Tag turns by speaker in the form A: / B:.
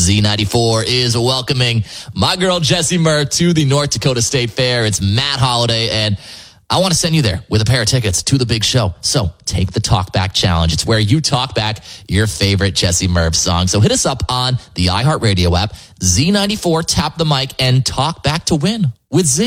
A: Z94 is welcoming my girl Jessie Murph to the North Dakota State Fair. It's Matt Holliday, and I want to send you there with a pair of tickets to the big show. So take the Talk Back Challenge. It's where you talk back your favorite Jessie Murph song. So hit us up on the iHeartRadio app, Z94, tap the mic, and talk back to win with Z.